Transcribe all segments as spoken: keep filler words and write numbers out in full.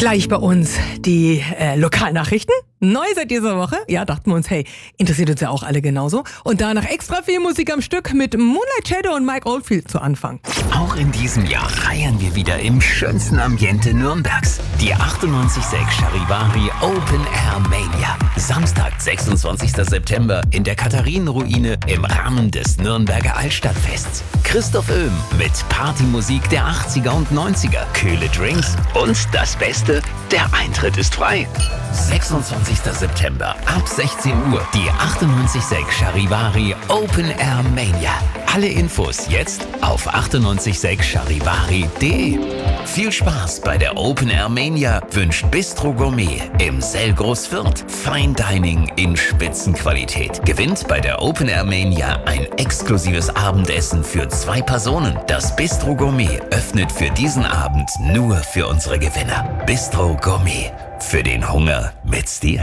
Gleich bei uns die äh, Lokalnachrichten. Neu seit dieser Woche. Ja, dachten wir uns, hey, interessiert uns ja auch alle genauso. Und danach extra viel Musik am Stück mit Moonlight Shadow und Mike Oldfield zu Anfang. Auch in diesem Jahr feiern wir wieder im schönsten Ambiente Nürnbergs. Die achtundneunzig Komma sechs Charivari Open Air Mania. Samstag, sechsundzwanzigster September in der Katharinenruine im Rahmen des Nürnberger Altstadtfests. Christoph Oehm mit Partymusik der achtziger und neunziger, kühle Drinks und das Beste, der Eintritt ist frei. sechsundzwanzigster September ab sechzehn Uhr die achtundneunzig Komma sechs Charivari Open Air Mania. Alle Infos jetzt auf achtundneunzig Komma sechs charivari punkt de. Viel Spaß bei der Open Air Mania wünscht Bistro Gourmet im Selgros Fürth. Fine Dining in Spitzenqualität. Gewinnt bei der Open Air Mania ein exklusives Abendessen für zwei Personen. Das Bistro Gourmet öffnet für diesen Abend nur für unsere Gewinner. Bistro Gourmet. Für den Hunger mit Stil.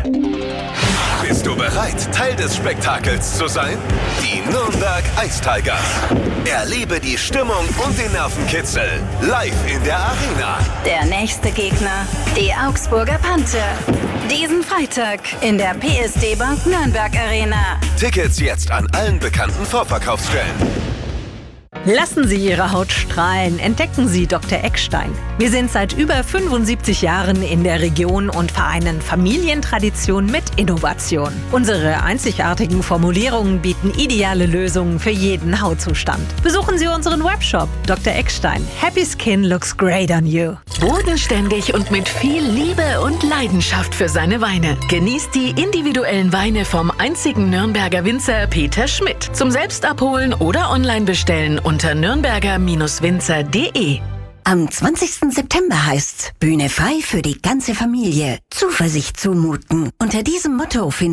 Bist du bereit, Teil des Spektakels zu sein? Die Nürnberg Ice Tigers. Erlebe die Stimmung und den Nervenkitzel live in der Arena. Der nächste Gegner, die Augsburger Panther. Diesen Freitag in der P S D Bank Nürnberg Arena. Tickets jetzt an allen bekannten Vorverkaufsstellen. Lassen Sie Ihre Haut strahlen, entdecken Sie Doktor Eckstein. Wir sind seit über fünfundsiebzig Jahren in der Region und vereinen Familientradition mit Innovation. Unsere einzigartigen Formulierungen bieten ideale Lösungen für jeden Hautzustand. Besuchen Sie unseren Webshop Doktor Eckstein. Happy Skin looks great on you. Bodenständig und mit viel Liebe und Leidenschaft für seine Weine. Genießt die individuellen Weine vom einzigen Nürnberger Winzer Peter Schmidt. Zum Selbstabholen oder online bestellen unter nürnberger Winzer punkt de. Am zwanzigsten September heißt's Bühne frei für die ganze Familie. Zuversicht zumuten. Unter diesem Motto finden